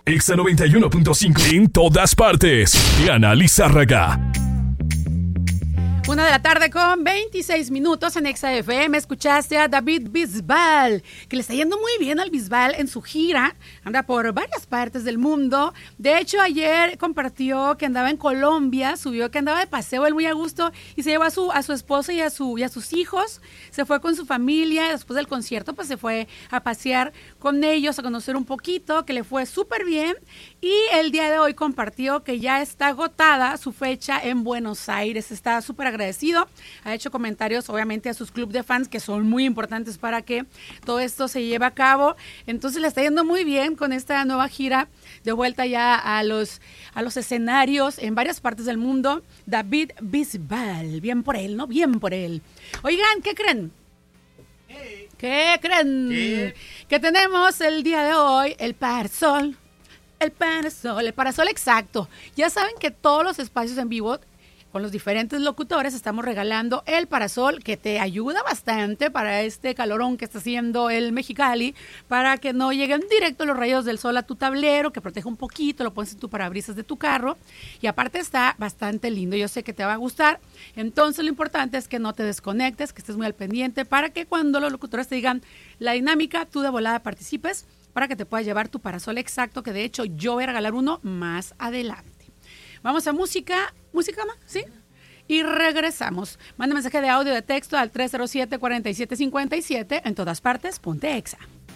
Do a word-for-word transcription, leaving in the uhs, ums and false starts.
Exa noventa y uno punto cinco. En todas partes. Diana Lizárraga. Una de la tarde con veintiséis minutos en Exa F M. Escuchaste a David Bisbal, que le está yendo muy bien al Bisbal en su gira. Anda por varias partes del mundo. De hecho, ayer compartió que andaba en Colombia, subió que andaba de paseo él muy a gusto y se llevó a su, a su esposa y a, su, y a sus hijos. Se fue con su familia. Después del concierto, pues se fue a pasear con ellos, a conocer un poquito, que le fue súper bien. Y el día de hoy compartió que ya está agotada su fecha en Buenos Aires. Está súper agradecido. Ha hecho comentarios, obviamente, a sus club de fans, que son muy importantes para que todo esto se lleve a cabo. Entonces, le está yendo muy bien con esta nueva gira de vuelta ya a los, a los escenarios en varias partes del mundo. David Bisbal. Bien por él, ¿no? Bien por él. Oigan, ¿qué creen? Hey. ¿Qué creen? ¿Qué? Que tenemos el día de hoy el parasol. El parasol, el parasol exacto. Ya saben que todos los espacios en vivo con los diferentes locutores estamos regalando el parasol, que te ayuda bastante para este calorón que está haciendo el Mexicali, para que no lleguen directo los rayos del sol a tu tablero, que proteja un poquito, lo pones en tu parabrisas de tu carro, y aparte está bastante lindo. Yo sé que te va a gustar. Entonces lo importante es que no te desconectes, que estés muy al pendiente, para que cuando los locutores te digan la dinámica, tú de volada participes, para que te puedas llevar tu parasol exacto, que de hecho yo voy a regalar uno más adelante. Vamos a música, música más, ¿sí? Y regresamos. Manda mensaje de audio de texto al tres cero siete, cuatro siete cinco siete, en todas partes, ponte Exa.